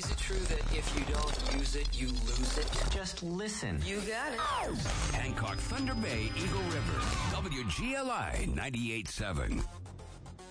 Is it true that if you don't use it, you lose it? Just listen. You got it. Hancock, Thunder Bay, Eagle River, WGLI 98.7.